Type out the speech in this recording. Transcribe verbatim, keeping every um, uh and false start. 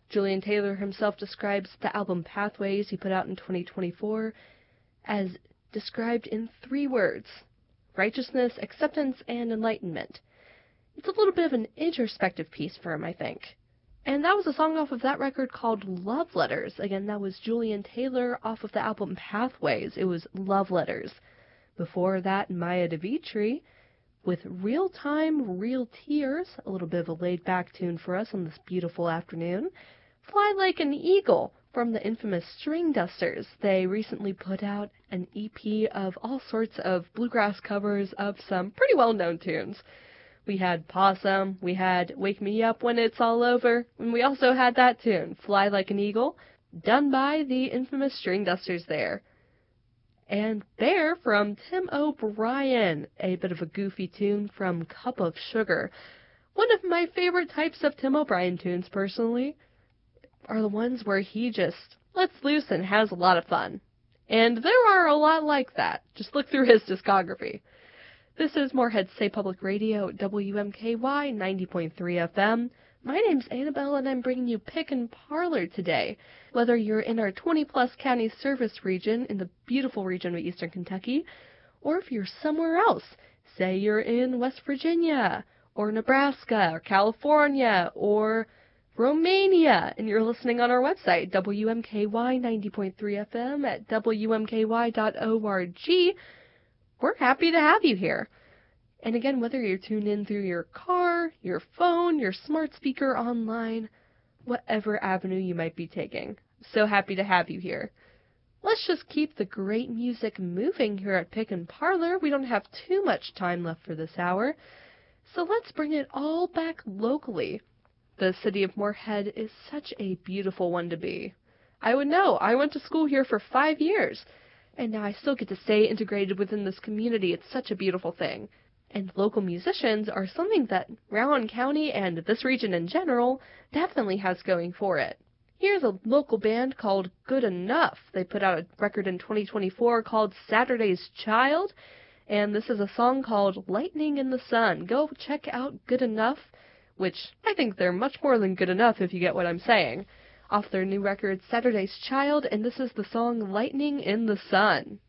Julian Taylor himself describes the album Pathways he put out in twenty twenty-four as described in three words: righteousness, acceptance, and enlightenment. It's a little bit of an introspective piece for him, I think. And that was a song off of that record called Love Letters. Again, that was Julian Taylor off of the album Pathways. It was Love Letters. Before that, Maya Devitri with Real Time, Real Tears, a little bit of a laid-back tune for us on this beautiful afternoon. Fly Like an Eagle from the infamous String Dusters. They recently put out an E P of all sorts of bluegrass covers of some pretty well-known tunes. We had Possum, we had Wake Me Up When It's All Over, and we also had that tune, Fly Like an Eagle, done by the infamous String Dusters there. And Bear from Tim O'Brien, a bit of a goofy tune from Cup of Sugar. One of my favorite types of Tim O'Brien tunes, personally, are the ones where he just lets loose and has a lot of fun. And there are a lot like that. Just look through his discography. This is Moorhead State Public Radio at W M K Y ninety point three F M. My name's Annabelle, and I'm bringing you Pick and Parlor today. Whether you're in our twenty-plus county service region in the beautiful region of Eastern Kentucky, or if you're somewhere else, say you're in West Virginia, or Nebraska, or California, or Romania, and you're listening on our website, W M K Y ninety point three F M at W M K Y dot org, we're happy to have you here. And again, whether you're tuned in through your car, your phone, your smart speaker, online, whatever avenue you might be taking, so happy to have you here. Let's just keep the great music moving here at Pick and Parlor. We don't have too much time left for this hour, so let's bring it all back locally. The city of Moorhead is such a beautiful one to be. I would know. I went to school here for five years, and now I still get to stay integrated within this community. It's such a beautiful thing. And local musicians are something that Rowan County and this region in general definitely has going for it. Here's a local band called Good Enough. They put out a record in twenty twenty-four called Saturday's Child, and this is a song called Lightning in the Sun. Go check out Good Enough, which I think they're much more than good enough if you get what I'm saying, off their new record Saturday's Child, and this is the song Lightning in the Sun.